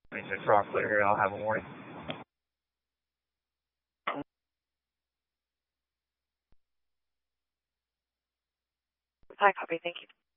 Let me just rock clear here. I'll have a warning. Hi, copy. Thank you.